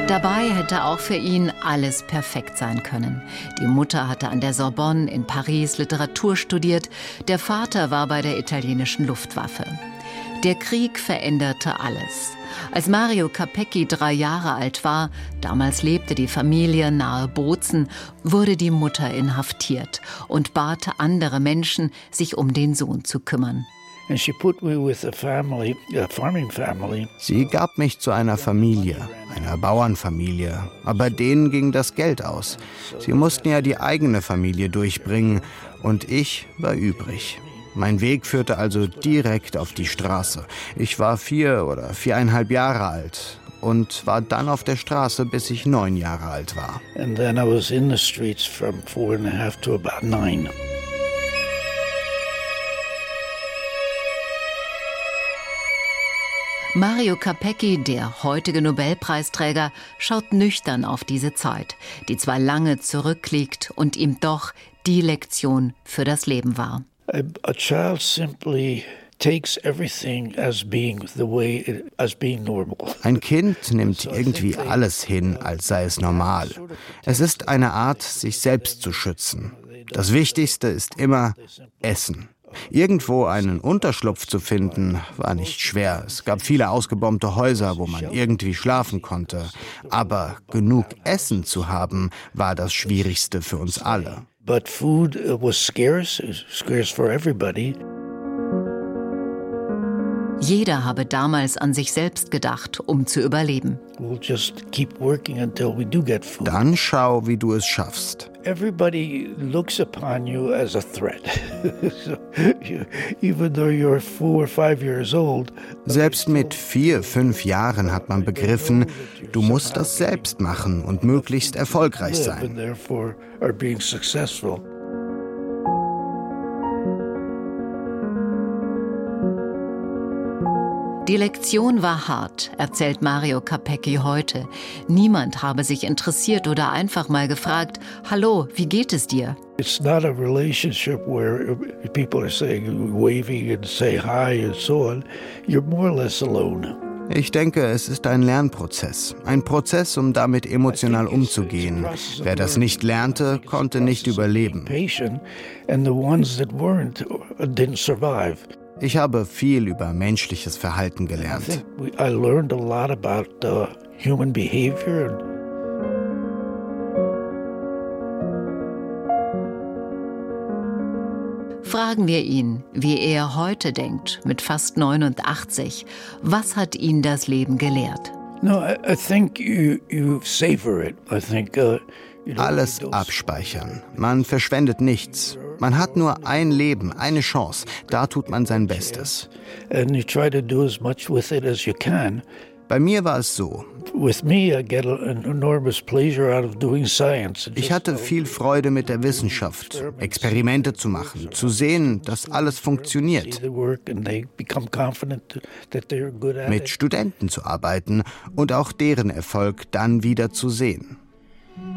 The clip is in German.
Dabei hätte auch für ihn alles perfekt sein können. Die Mutter hatte an der Sorbonne in Paris Literatur studiert, der Vater war bei der italienischen Luftwaffe. Der Krieg veränderte alles. Als Mario Capecchi 3 Jahre alt war, damals lebte die Familie nahe Bozen, wurde die Mutter inhaftiert und bat andere Menschen, sich um den Sohn zu kümmern. Sie gab mich zu einer Familie, einer Bauernfamilie, aber denen ging das Geld aus. Sie mussten ja die eigene Familie durchbringen und ich war übrig. Mein Weg führte also direkt auf die Straße. Ich war 4 oder 4,5 Jahre alt und war dann auf der Straße, bis ich 9 Jahre alt war. And then I was in the streets from 4.5 to about 9. Mario Capecchi, der heutige Nobelpreisträger, schaut nüchtern auf diese Zeit, die zwar lange zurückliegt und ihm doch die Lektion für das Leben war. A child simply takes everything as being normal. Ein Kind nimmt irgendwie alles hin, als sei es normal. Es ist eine Art, sich selbst zu schützen. Das Wichtigste ist immer Essen. Irgendwo einen Unterschlupf zu finden, war nicht schwer. Es gab viele ausgebombte Häuser, wo man irgendwie schlafen konnte. Aber genug Essen zu haben, war das Schwierigste für uns alle. But food was scarce for everybody. Jeder habe damals an sich selbst gedacht, um zu überleben. We'll just keep working until we do get food. Dann schau, wie du es schaffst. Everybody looks upon you as a threat. So, even though you're 4 or 5 years old. Selbst mit 4, 5 Jahren hat man begriffen, du musst das selbst machen und möglichst erfolgreich sein. Die Lektion war hart, erzählt Mario Capecchi heute. Niemand habe sich interessiert oder einfach mal gefragt, hallo, wie geht es dir? It's not a relationship where people are saying, waving and say hi and so on. You're more or less alone. Ich denke, es ist ein Lernprozess. Ein Prozess, um damit emotional umzugehen. Wer das nicht lernte, konnte nicht überleben. Ich habe viel über menschliches Verhalten gelernt. Fragen wir ihn, wie er heute denkt, mit fast 89. Was hat ihn das Leben gelehrt? I think you savor it. I think alles abspeichern. Man verschwendet nichts. Man hat nur ein Leben, eine Chance. Da tut man sein Bestes. And you try to do as much with it as you can. Bei mir war es so. Ich hatte viel Freude mit der Wissenschaft, Experimente zu machen, zu sehen, dass alles funktioniert. Mit Studenten zu arbeiten und auch deren Erfolg dann wieder zu sehen.